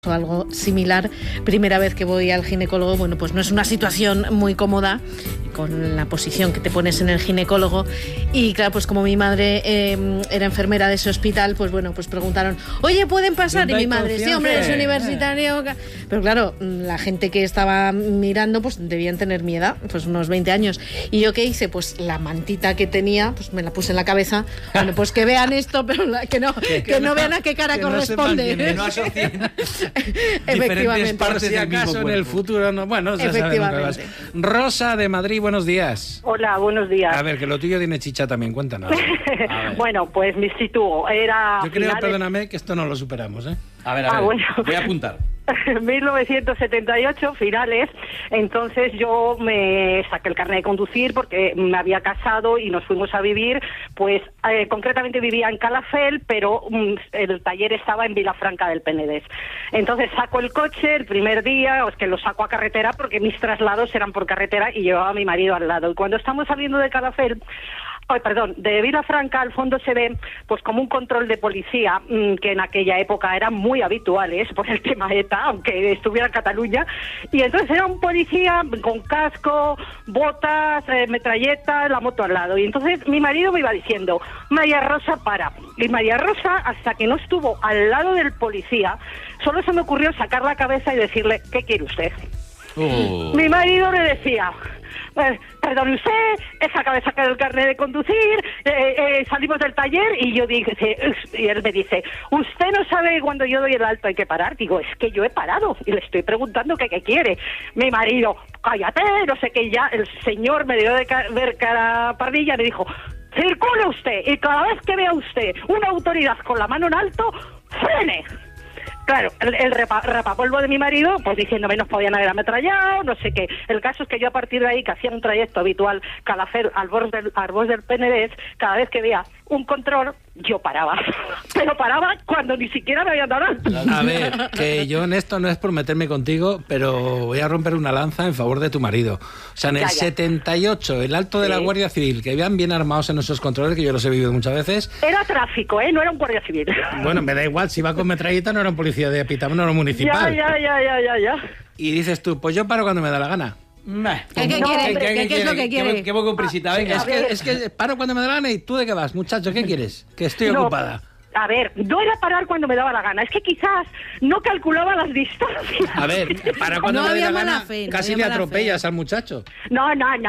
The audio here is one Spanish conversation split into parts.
o algo similar. Primera vez que voy al ginecólogo, bueno, pues no es una situación muy cómoda con la posición que te pones en el ginecólogo, y claro, pues como mi madre era enfermera de ese hospital, pues bueno, pues preguntaron, oye, ¿pueden pasar? Y mi madre, sí, hombre, es universitario. Pero claro, la gente que estaba mirando, pues debían tener mi edad, pues unos 20 años. ¿Y yo qué hice? Pues la mantita que tenía, pues me la puse en la cabeza. Bueno, pues que vean esto, pero que no vean a qué cara corresponde. Que no asocien Efectivamente. Partes si acaso en el futuro no. Bueno, ya efectivamente. Rosa de Madrid, buenos días. Hola, buenos días. A ver, que lo tuyo tiene chicha también, cuéntanos. Bueno, pues me sitúo. Era yo creo, perdóname, que esto no lo superamos, ¿eh? A ver, bueno. Voy a apuntar. 1978, finales. Entonces yo me saqué el carnet de conducir porque me había casado y nos fuimos a vivir, pues concretamente vivía en Calafell, pero el taller estaba en Vilafranca del Penedès. Entonces saco el coche el primer día, es que lo saco a carretera porque mis traslados eran por carretera y llevaba a mi marido al lado. Y cuando estamos saliendo de Calafell, de Vilafranca, al fondo se ve pues como un control de policía que en aquella época eran muy habituales por el tema ETA, aunque estuviera en Cataluña, y entonces era un policía con casco, botas, metralleta, la moto al lado, y entonces mi marido me iba diciendo, María Rosa, para, y María Rosa, hasta que no estuvo al lado del policía, solo se me ocurrió sacar la cabeza y decirle, ¿qué quiere usted? Mi marido le decía, perdone usted, esa cabeza que del carnet de conducir, salimos del taller, y yo dije, y él me dice, usted no sabe cuando yo doy el alto hay que parar. Digo, es que yo he parado y le estoy preguntando qué quiere. Mi marido, cállate, no sé qué, ya el señor me dio de ver cara pardilla y me dijo, circule usted y cada vez que vea usted una autoridad con la mano en alto, frene. Claro, el rapapolvo de mi marido, pues diciéndome nos podían haber ametrallado, no sé qué. El caso es que yo a partir de ahí, que hacía un trayecto habitual, Calafell, Arbós del Penedès, cada vez que veía un control, yo paraba. Pero paraba cuando ni siquiera me habían dado nada. A ver, que yo en esto no es por meterme contigo, pero voy a romper una lanza en favor de tu marido. O sea, en el 78, el alto de la Guardia Civil, que iban bien armados en esos controles, que yo los he vivido muchas veces. Era tráfico, no era un guardia civil. Bueno, me da igual, si iba con metralleta no era un policía de Pitama, no era un municipal. Ya. Y dices tú, pues yo paro cuando me da la gana. ¿Qué es lo que quiere? Qué poco prisita, venga. Es que paro cuando me da la gana. ¿Y tú de qué vas, muchacho? ¿Qué quieres? Que estoy ocupada. A ver, no era parar cuando me daba la gana, es que quizás no calculaba las distancias. A ver, para cuando me da la gana, casi le atropellas al muchacho. No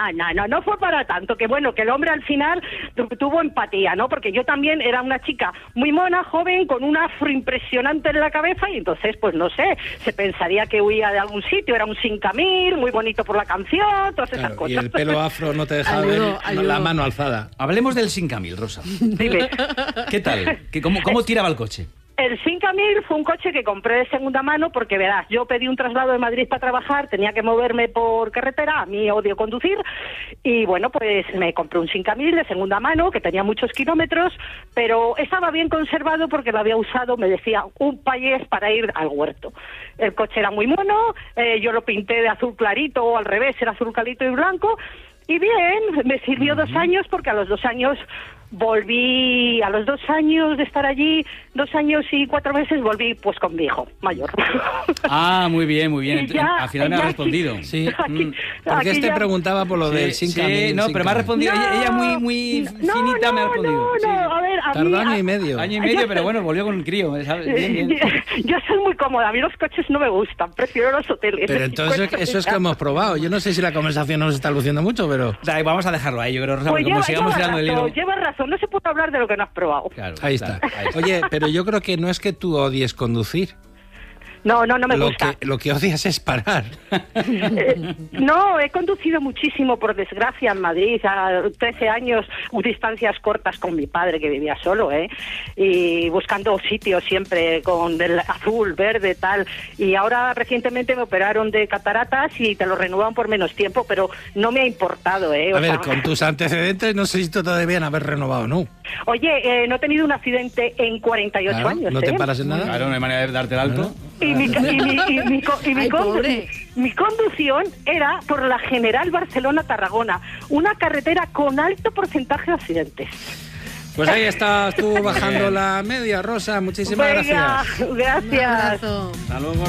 fue para tanto, que bueno, que el hombre al final tuvo empatía, ¿no? Porque yo también era una chica muy mona, joven, con un afro impresionante en la cabeza, y entonces, pues no sé, se pensaría que huía de algún sitio, era un Sin Camil, muy bonito por la canción, todas esas cosas. Y el pelo afro no te dejaba ver la mano alzada. Hablemos del Sin Camil, Rosa. Dime. ¿Qué tal? ¿Cómo tiraba el coche? El Sin Camil fue un coche que compré de segunda mano porque, verás, yo pedí un traslado de Madrid para trabajar, tenía que moverme por carretera, a mí odio conducir, y bueno, pues me compré un Sin Camil de segunda mano que tenía muchos kilómetros, pero estaba bien conservado porque lo había usado, me decía, un payés para ir al huerto. El coche era muy mono, yo lo pinté de azul clarito, o al revés, era azul clarito y blanco, y bien, me sirvió 2 años porque a los 2 años volví, a los 2 años de estar allí, 2 años y 4 meses, volví pues con mi hijo mayor. Ah, muy bien. Al final me ha respondido. Sí, porque este preguntaba por lo del Sin Camil. Sí, no, pero me ha respondido, ella muy finita me ha respondido. A ver, tardó año y medio. Pero bueno, volvió con un crío. Bien. Yo soy muy cómoda, a mí los coches no me gustan, prefiero los hoteles. Pero entonces eso es que hemos probado. Yo no sé si la conversación nos está luciendo mucho, pero... Vamos a dejarlo ahí, yo creo, Rosa, pues porque como sigamos tirando el hilo... Llevas razón, no se puede hablar de lo que no has probado. Claro, ahí está. Oye, pero yo creo que no es que tú odies conducir. No me gusta. Lo que odias es parar. No, he conducido muchísimo, por desgracia, en Madrid, a 13 años, distancias cortas con mi padre, que vivía solo, y buscando sitios siempre con el azul, verde, tal. Y ahora recientemente me operaron de cataratas y te lo renuevan por menos tiempo, pero no me ha importado, A ver, con tus antecedentes no sé si te debían haber renovado, ¿no? Oye, no he tenido un accidente en 48 años. ¿No te paras en nada? Claro, no hay manera de darte el alto. Y mi conducción era por la General Barcelona-Tarragona, una carretera con alto porcentaje de accidentes. Pues ahí estás tú bajando la media, Rosa. Muchísimas gracias. Gracias. Un abrazo. Hasta luego.